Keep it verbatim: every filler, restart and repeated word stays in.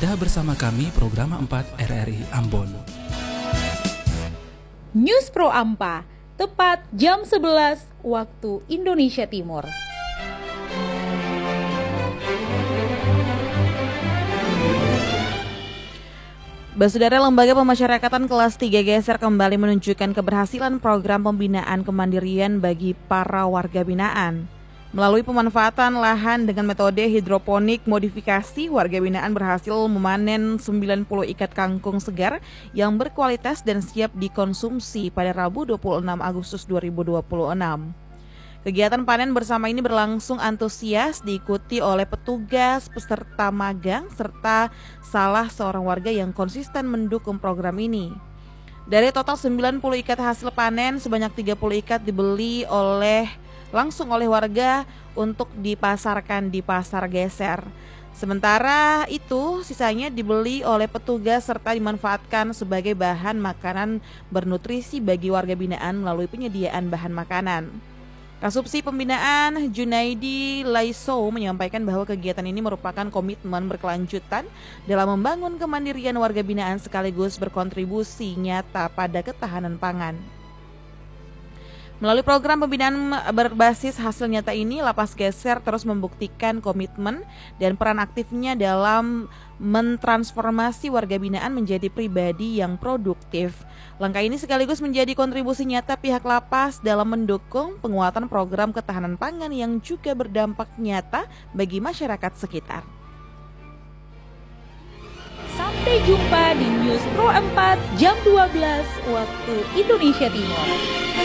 Anda bersama kami program empat R R I Ambon. News Pro Ampa, tepat jam sebelas waktu Indonesia Timur. Basudara, Lembaga Pemasyarakatan kelas tiga Geser kembali menunjukkan keberhasilan program pembinaan kemandirian bagi para warga binaan. Melalui pemanfaatan lahan dengan metode hidroponik modifikasi, warga binaan berhasil memanen sembilan puluh ikat kangkung segar yang berkualitas dan siap dikonsumsi pada Rabu dua puluh enam Agustus dua ribu dua puluh enam. Kegiatan panen bersama ini berlangsung antusias, diikuti oleh petugas, peserta magang, serta salah seorang warga yang konsisten mendukung program ini. Dari total sembilan puluh ikat hasil panen, sebanyak tiga puluh ikat dibeli oleh langsung oleh warga untuk dipasarkan di Pasar Geser. Sementara itu, sisanya dibeli oleh petugas serta dimanfaatkan sebagai bahan makanan bernutrisi bagi warga binaan melalui penyediaan bahan makanan. Kasubsi Pembinaan Junaidi Laiso menyampaikan bahwa kegiatan ini merupakan komitmen berkelanjutan dalam membangun kemandirian warga binaan sekaligus berkontribusi nyata pada ketahanan pangan. Melalui program pembinaan berbasis hasil nyata ini, Lapas Geser terus membuktikan komitmen dan peran aktifnya dalam mentransformasi warga binaan menjadi pribadi yang produktif. Langkah ini sekaligus menjadi kontribusi nyata pihak lapas dalam mendukung penguatan program ketahanan pangan yang juga berdampak nyata bagi masyarakat sekitar. Sampai jumpa di News Pro empat jam dua belas waktu Indonesia Timur.